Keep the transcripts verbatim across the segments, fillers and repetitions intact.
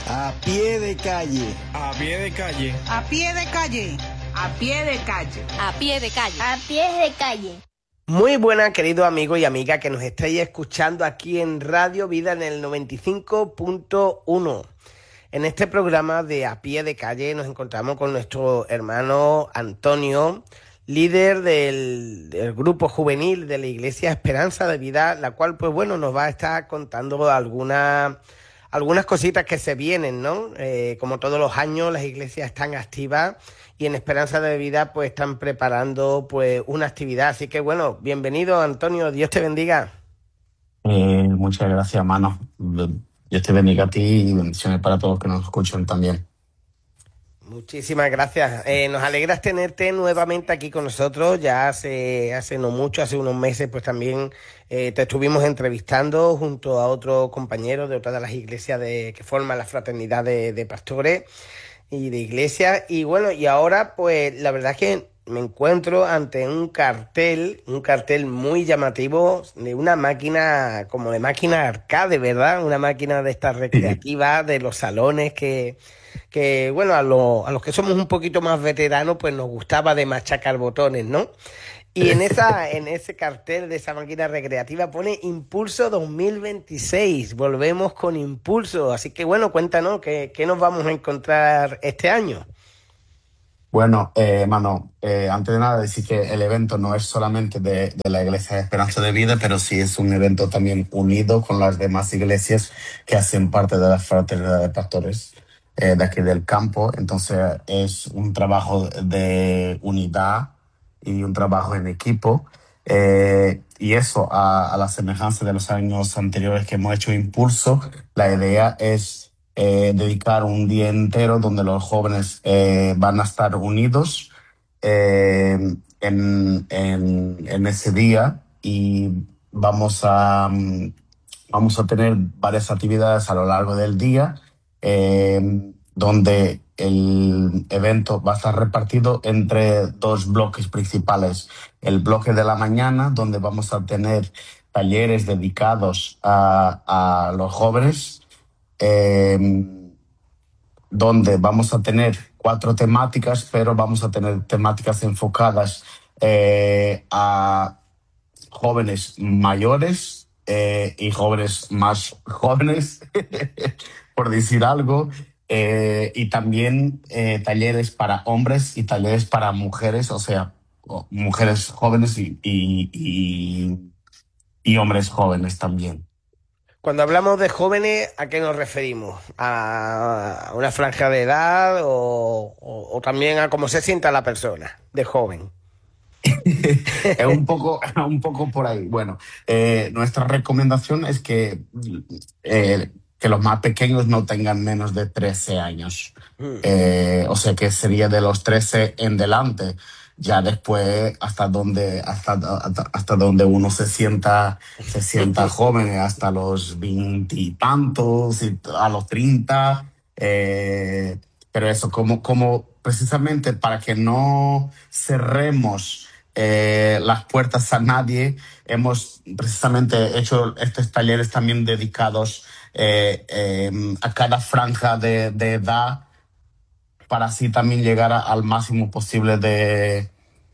A pie de calle. A pie de calle. A pie de calle. A pie de calle. A pie de calle. A pie de calle. Muy buenas, queridos amigos y amigas que nos estáis escuchando aquí en Radio Vida en el noventa y cinco punto uno. En este programa de A Pie de Calle nos encontramos con nuestro hermano Antonio, líder del, del grupo juvenil de la Iglesia Esperanza de Vida, la cual, pues bueno, nos va a estar contando algunas, algunas cositas que se vienen, ¿no? Eh, como todos los años, las iglesias están activas y en Esperanza de Vida, pues están preparando, pues, una actividad. Así que, bueno, bienvenido, Antonio, Dios te bendiga. Eh, muchas gracias, hermano. Dios te bendiga a ti y bendiciones para todos los que nos escuchan también. Muchísimas gracias. Eh, nos alegra tenerte nuevamente aquí con nosotros. Ya hace, hace no mucho, hace unos meses, pues también eh, te estuvimos entrevistando junto a otro compañero de otra de las iglesias de, que forman la fraternidad de, de pastores y de iglesias. Y bueno, y ahora pues la verdad es que me encuentro ante un cartel, un cartel muy llamativo de una máquina, como de máquina arcade, ¿verdad? Una máquina de estas recreativas, de los salones que, que bueno, a, lo, a los que somos un poquito más veteranos, pues nos gustaba de machacar botones, ¿no? Y en esa, en ese cartel de esa máquina recreativa pone Impulso dos mil veintiséis, volvemos con Impulso. Así que bueno, cuéntanos, ¿qué, qué nos vamos a encontrar este año? Bueno, eh, hermano, eh, antes de nada decir que el evento no es solamente de, de la Iglesia de Esperanza de Vida, pero sí es un evento también unido con las demás iglesias que hacen parte de la fraternidad de pastores eh, de aquí del campo. Entonces es un trabajo de unidad y un trabajo en equipo. Eh, y eso, a, a la semejanza de los años anteriores que hemos hecho Impulso, la idea es Eh, dedicar un día entero donde los jóvenes eh, van a estar unidos eh, en, en, en ese día y vamos a, vamos a tener varias actividades a lo largo del día eh, donde el evento va a estar repartido entre dos bloques principales. El bloque de la mañana, donde vamos a tener talleres dedicados a, a los jóvenes, Eh, donde vamos a tener cuatro temáticas, pero vamos a tener temáticas enfocadas eh, a jóvenes mayores eh, y jóvenes más jóvenes, por decir algo, eh, y también eh, talleres para hombres y talleres para mujeres, o sea, mujeres jóvenes y, y, y, y hombres jóvenes también. Cuando hablamos de jóvenes, ¿a qué nos referimos? ¿A una franja de edad o, o, o también a cómo se sienta la persona de joven? Es un poco, un poco por ahí. Bueno, eh, nuestra recomendación es que, eh, que los más pequeños no tengan menos de trece años. Mm. Eh, o sea que sería de los trece en delante. Ya después hasta donde hasta, hasta, hasta donde uno se sienta se sienta joven, hasta los veintitantos, a los treinta, eh, pero eso como, como precisamente para que no cerremos eh, las puertas a nadie, hemos precisamente hecho estos talleres también dedicados eh, eh, a cada franja de, de edad, para así también llegar a, al máximo posible de,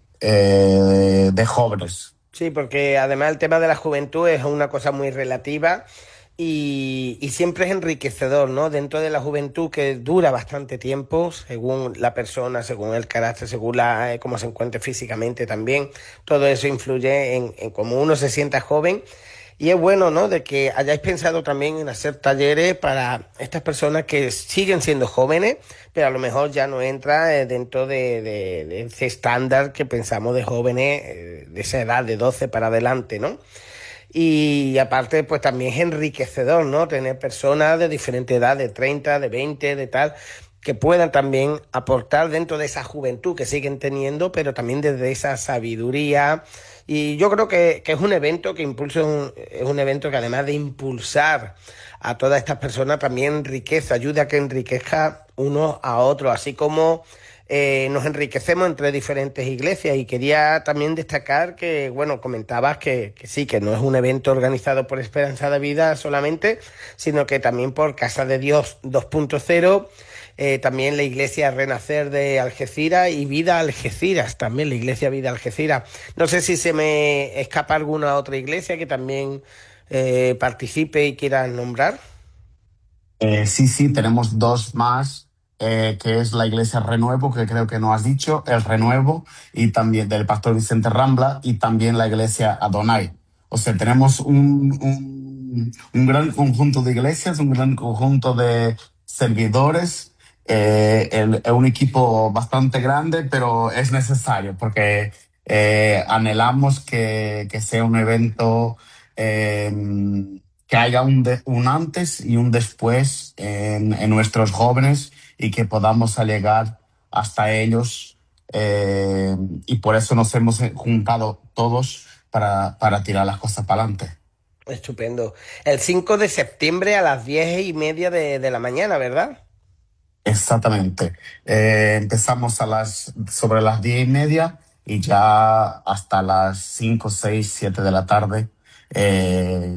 eh, de jóvenes. Sí, porque además el tema de la juventud es una cosa muy relativa y, y siempre es enriquecedor, ¿no? Dentro de la juventud, que dura bastante tiempo, según la persona, según el carácter, según la, eh, cómo se encuentre físicamente también, todo eso influye en, en cómo uno se sienta joven. Y es bueno, ¿no?, de que hayáis pensado también en hacer talleres para estas personas que siguen siendo jóvenes, pero a lo mejor ya no entra dentro de, de, de ese estándar que pensamos de jóvenes de esa edad, de doce para adelante, ¿no? Y aparte, pues también es enriquecedor, ¿no?, tener personas de diferente edad, de treinta, de veinte, de tal, que puedan también aportar dentro de esa juventud que siguen teniendo, pero también desde esa sabiduría. Y yo creo que, que es un evento que impulsa, un, es un evento que además de impulsar a todas estas personas, también enriquece, ayuda a que enriquezca uno a otro, así como eh, nos enriquecemos entre diferentes iglesias. Y quería también destacar que, bueno, comentabas que, que sí, que no es un evento organizado por Esperanza de Vida solamente, sino que también por Casa de Dios dos punto cero, eh, también la Iglesia Renacer de Algeciras y Vida Algeciras, también la Iglesia Vida Algeciras. No sé si se me escapa alguna otra iglesia que también eh, participe y quieras nombrar. Eh, sí, sí, tenemos dos más, eh, que es la Iglesia Renuevo, que creo que no has dicho, el Renuevo, y también del Pastor Vicente Rambla, y también la Iglesia Adonai. O sea, tenemos un, un, un gran conjunto de iglesias, un gran conjunto de servidores, eh, el- es un equipo bastante grande, pero es necesario porque eh, anhelamos que, que sea un evento, eh, que haya un, de- un antes y un después en, en nuestros jóvenes y que podamos llegar hasta ellos. eh, y por eso nos hemos juntado todos para, para tirar las cosas para adelante. Estupendo. El cinco de septiembre a las diez y media de, de la mañana, ¿verdad? Exactamente. Eh, empezamos a las, sobre las diez y media y ya hasta las cinco, seis, siete de la tarde. eh,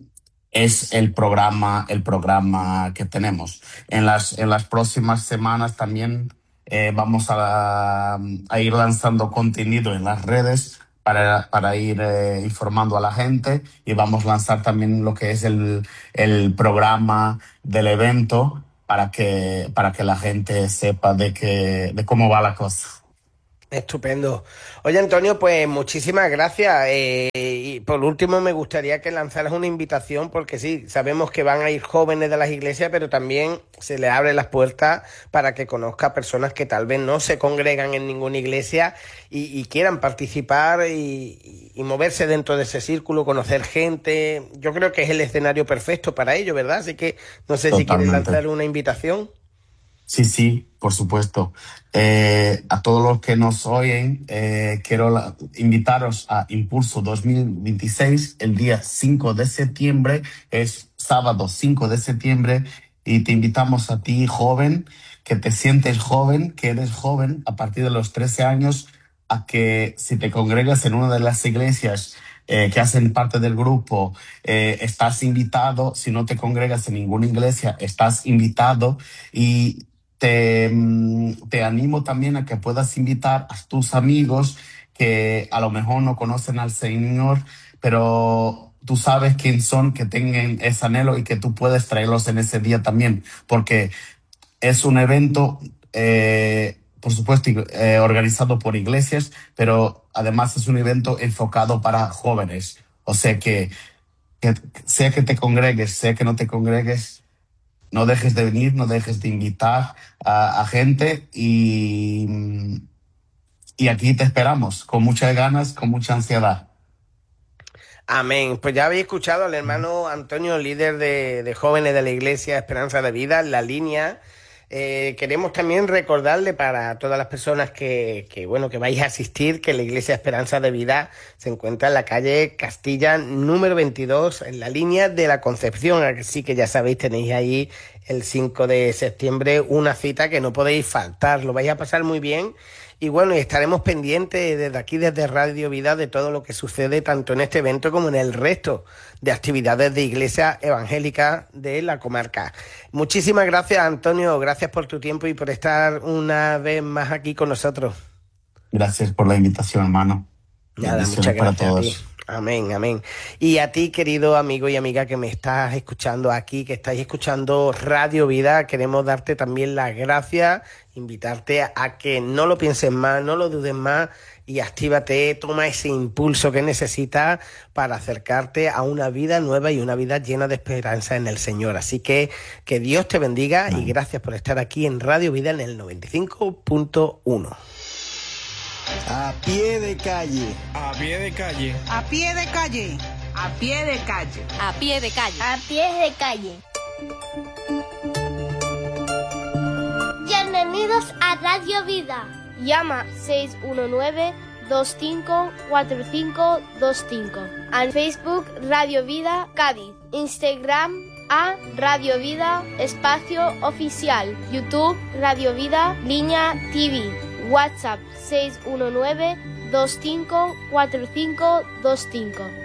es el programa, el programa que tenemos. En las, en las próximas semanas también eh, vamos a, a ir lanzando contenido en las redes para, para ir eh, informando a la gente, y vamos a lanzar también lo que es el, el programa del evento para que, para que la gente sepa de, que, de cómo va la cosa. Estupendo. Oye, Antonio, pues muchísimas gracias. Eh, y por último, me gustaría que lanzaras una invitación, porque sí, sabemos que van a ir jóvenes de las iglesias, pero también se les abre las puertas para que conozca personas que tal vez no se congregan en ninguna iglesia y, y quieran participar y, y moverse dentro de ese círculo, conocer gente. Yo creo que es el escenario perfecto para ello, ¿verdad? Así que no sé si quieres Totalmente. lanzar una invitación. Sí, sí, por supuesto. Eh, a todos los que nos oyen, eh, quiero la- invitaros a Impulso dos mil veintiséis, el día cinco de septiembre, es sábado cinco de septiembre, y te invitamos a ti, joven, que te sientes joven, que eres joven a partir de los trece años, a que si te congregas en una de las iglesias eh, que hacen parte del grupo, eh, estás invitado. Si no te congregas en ninguna iglesia, estás invitado. Y te, mm, te animo también a que puedas invitar a tus amigos que a lo mejor no conocen al Señor, pero tú sabes quién son, que tengan ese anhelo, y que tú puedes traerlos en ese día también, porque es un evento, eh, por supuesto, eh, organizado por iglesias, pero además es un evento enfocado para jóvenes. O sea que, que sea que te congregues, sea que no te congregues, no dejes de venir, no dejes de invitar a, a gente, y, y aquí te esperamos con muchas ganas, con mucha ansiedad. Amén. Pues ya habéis escuchado al hermano Antonio, líder de, de jóvenes de la Iglesia Esperanza de Vida, en la línea. Eh, queremos también recordarle para todas las personas que, que, bueno, que vais a asistir, que la Iglesia Esperanza de Vida se encuentra en la calle Castilla número veintidós, en la línea de la Concepción. Así que ya sabéis, tenéis ahí el cinco de septiembre una cita que no podéis faltar. Lo vais a pasar muy bien. Y bueno, y estaremos pendientes desde aquí, desde Radio Vida, de todo lo que sucede tanto en este evento como en el resto de actividades de Iglesia Evangélica de la comarca. Muchísimas gracias, Antonio. Gracias por tu tiempo y por estar una vez más aquí con nosotros. Gracias por la invitación, hermano. Nada, Bendiciones muchas para gracias a ti. todos. Amén, amén. Y a ti, querido amigo y amiga que me estás escuchando aquí, que estáis escuchando Radio Vida, queremos darte también las gracias, invitarte a que no lo pienses más, no lo dudes más y actívate, toma ese impulso que necesitas para acercarte a una vida nueva y una vida llena de esperanza en el Señor. Así que que Dios te bendiga y gracias por estar aquí en Radio Vida en el noventa y cinco punto uno. A pie de calle. A pie de calle. A pie de calle. A pie de calle. A pie de calle. A pie de calle. Bienvenidos a Radio Vida. Llama seis uno nueve, dos cinco cuatro cinco dos cinco. En Facebook Radio Vida Cádiz. Instagram a Radio Vida Espacio Oficial, YouTube Radio Vida Línea T V, WhatsApp seis uno nueve, dos cinco cuatro cinco dos cinco.